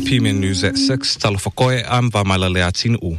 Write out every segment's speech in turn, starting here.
PMN News at 6. Talafakoe, I'm Vamaila Leatinu.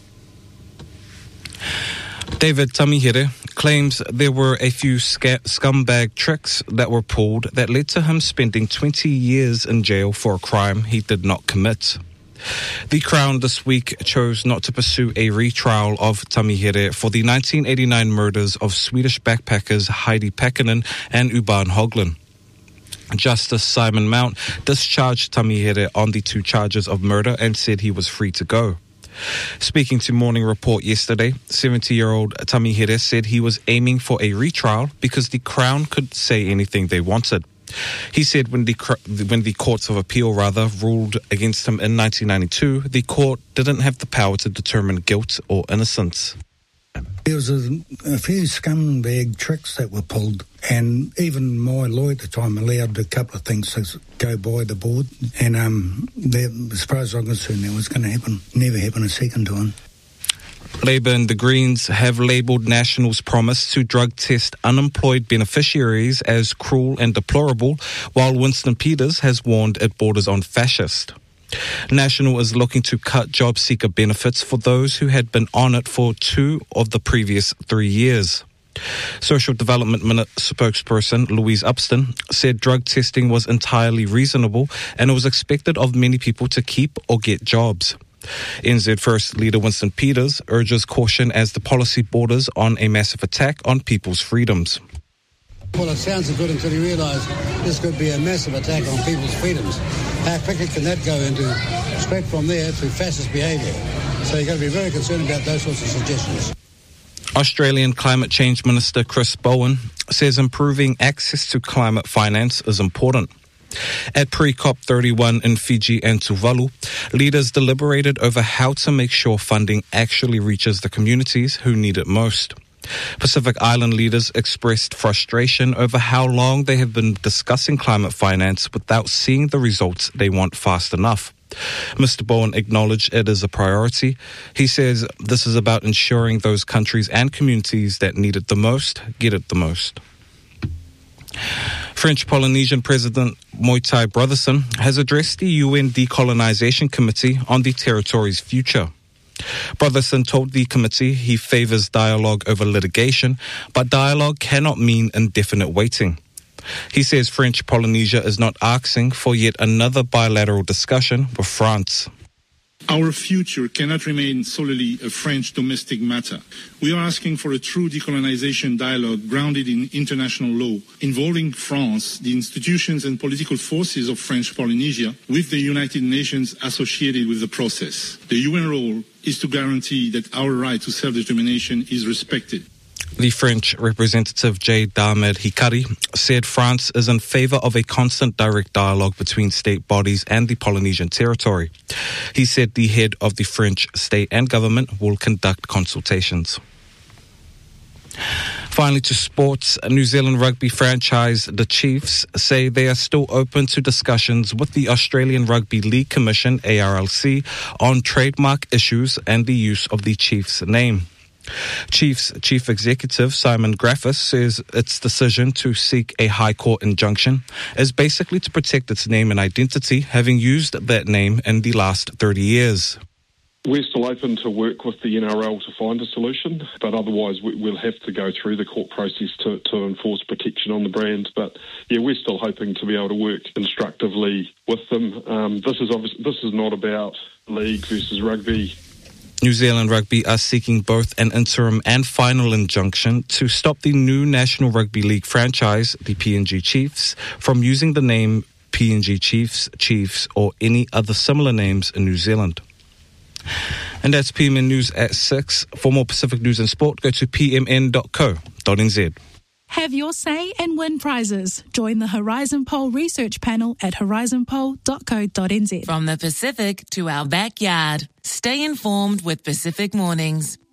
David Tamihere claims there were a few scumbag tricks that were pulled that led to him spending 20 years in jail for a crime he did not commit. The Crown this week chose not to pursue a retrial of Tamihere for the 1989 murders of Swedish backpackers Heidi Packinen and Urban Höglund. Justice Simon Mount discharged Tamihere on the 2 charges of murder and said he was free to go. Speaking to Morning Report yesterday, 70-year-old Tamihere said he was aiming for a retrial because the Crown could say anything they wanted. He said when the Courts of Appeal ruled against him in 1992, the court didn't have the power to determine guilt or innocence. There was a few scumbag tricks that were pulled, and even my lawyer at the time allowed a couple of things to go by the board, and as far as I'm concerned, that was going to never happen a second time. Labour and the Greens have labelled National's promise to drug test unemployed beneficiaries as cruel and deplorable, while Winston Peters has warned it borders on fascist. National is looking to cut job seeker benefits for those who had been on it for 2 of the previous 3 years. Social Development spokesperson Louise Upston said drug testing was entirely reasonable and it was expected of many people to keep or get jobs. NZ First Leader Winston Peters urges caution as the policy borders on a massive attack on people's freedoms. Well, it sounds good until you realise this could be a massive attack on people's freedoms. How quickly can that go into, straight from there to fascist behaviour? So you've got to be very concerned about those sorts of suggestions. Australian Climate Change Minister Chris Bowen says improving access to climate finance is important. At pre-COP 31 in Fiji and Tuvalu, leaders deliberated over how to make sure funding actually reaches the communities who need it most. Pacific Island leaders expressed frustration over how long they have been discussing climate finance without seeing the results they want fast enough. Mr. Bowen acknowledged it is a priority. He says this is about ensuring those countries and communities that need it the most get it the most. French Polynesian President Moitai Brotherson has addressed the UN Decolonization Committee on the territory's future. Brotherson told the committee he favours dialogue over litigation, but dialogue cannot mean indefinite waiting. He says French Polynesia is not asking for yet another bilateral discussion with France. Our future cannot remain solely a French domestic matter. We are asking for a true decolonization dialogue grounded in international law, involving France, the institutions and political forces of French Polynesia, with the United Nations associated with the process. The UN role is to guarantee that our right to self-determination is respected. The French representative Jade Ahmed Hikari said France is in favour of a constant direct dialogue between state bodies and the Polynesian territory. He said the head of the French state and government will conduct consultations. Finally, to sports, New Zealand rugby franchise the Chiefs say they are still open to discussions with the Australian Rugby League Commission, ARLC, on trademark issues and the use of the Chiefs name. Chiefs Chief Executive Simon Graffis says its decision to seek a High Court injunction is basically to protect its name and identity, having used that name in the last 30 years. We're still open to work with the NRL to find a solution, but otherwise we'll have to go through the court process to enforce protection on the brand. But yeah, we're still hoping to be able to work constructively with them. This is not about league versus rugby. New Zealand Rugby are seeking both an interim and final injunction to stop the new National Rugby League franchise, the PNG Chiefs, from using the name PNG Chiefs, or any other similar names in New Zealand. And that's PMN News at 6. For more Pacific news and sport, go to pmn.co.nz. Have your say and win prizes. Join the Horizon Poll research panel at horizonpoll.co.nz. From the Pacific to our backyard, stay informed with Pacific Mornings.